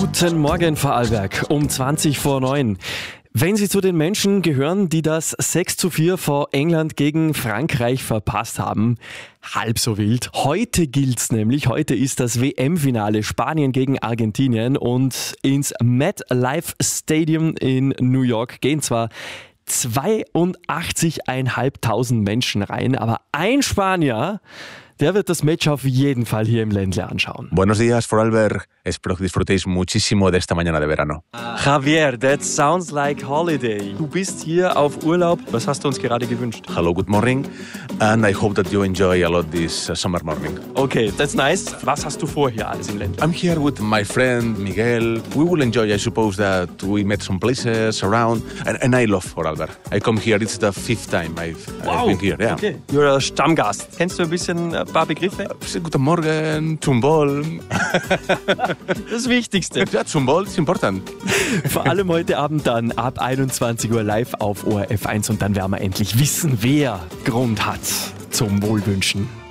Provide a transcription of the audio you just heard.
Guten Morgen, Vorarlberg, um 20 vor 9. Wenn Sie zu den Menschen gehören, die das 6:4 vor England gegen Frankreich verpasst haben, halb so wild. Heute gilt's nämlich, heute ist das WM-Finale Spanien gegen Argentinien und ins MetLife Stadium in New York gehen zwar 82.500 Menschen rein, aber ein Spanier, der wird das Match auf jeden Fall hier im Ländle anschauen. Buenos días, Vorarlberg. Espero que disfrutéis muchísimo de esta mañana de verano. Javier, that sounds like holiday. Du bist hier auf Urlaub. Was hast du uns gerade gewünscht? Hello, good morning. And I hope that you enjoy a lot this summer morning. Okay, that's nice. Was hast du vor hier alles im Ländle? I'm here with my friend Miguel. We will enjoy, I suppose, that we met some places around. And I love Vorarlberg. I come here, it's the 5th time I've been here. Yeah. Okay. You're a Stammgast. Kennst du ein paar Begriffe? Guten Morgen, zum Wohl. Das Wichtigste. Ja, zum Wohl ist important. Vor allem heute Abend dann ab 21 Uhr live auf ORF 1 und dann werden wir endlich wissen, wer Grund hat zum Wohlwünschen.